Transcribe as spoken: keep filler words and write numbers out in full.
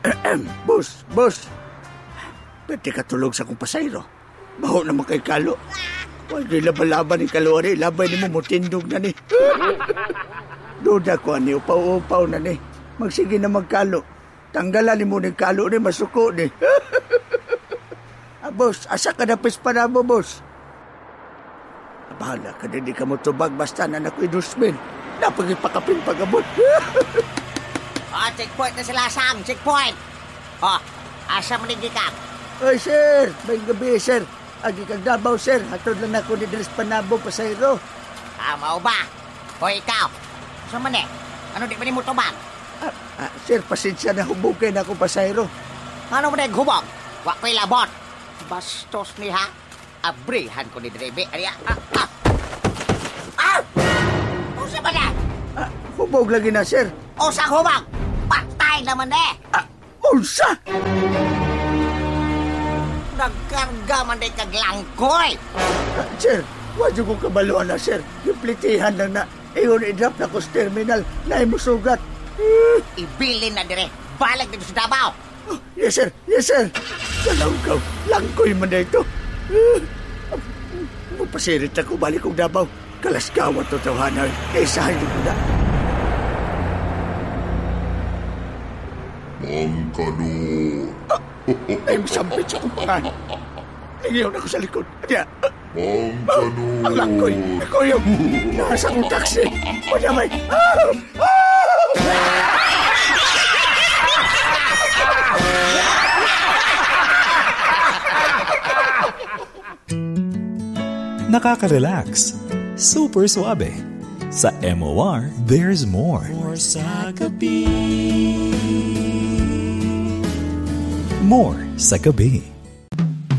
Boss, boss. Pwede ka tulog sa kong pasayro. Baho naman kay Kalo. Huwag di laban-laban ni Kalo, ani. Labay ni mo mutindog na ni. Duda ko, ani. Upaw-upaw na ni. Magsige na magkalo. Tanggalan ni mo ni Kalo ni. Masuko ni. Ah, boss, asa ka na pispa na mo, boss? Bahala ka, hindi ka mo tubag. Basta na nako'y dusmin. Napagipakapin pagabot. Oh, checkpoint na sila, Sam. Checkpoint. Oh, asa mo ni Gikap? Ay, sir. May gabi, sir. Agi kang Davao, sir. Hatod lang ako ni Dres Panabo, pasayro. Ah, mau ba? O ikaw? Saan man eh? Ano di ba ni mo tubag? Ah, ah, sir, pasensya na hubugay na ako, pasayro. Ano mo na hubog? Wa ko'y labot. Bastos ni ha? Abrihan ko ni Drebe. Ariya. Ah, ah. Ah! Usa ba na? Ah, hubog lagi na, sir. Usa hubog? Patay naman eh. Ah, unsa? Nagkarga man day kag langkoy. Ah, sir, wadyo kong kabaluan na, sir. Iplitihan lang na. Iyon, i-drop na ko sa terminal. Na imusugat. Uh, Ibilin na dire. Balag dito sa Davao. oh, yes, sir. Yes, sir. Kalangkaw. Langkoy man na ito. Uh, Mupasirit ako. Balik kong Davao. Kalaskaw at totohanan. Kaisahan ko na. Mangkanor. Ah, ay, masampit sa kumpangan. Nangiyaw na ako sa likod. Kaya, Mangkanor. ang langkoy. Ako yung nasa kong taksi. Madamay. Ah! Nakaka-relax. Super suabe. Sa M O R, there's more. More sa gabi. More sa gabi.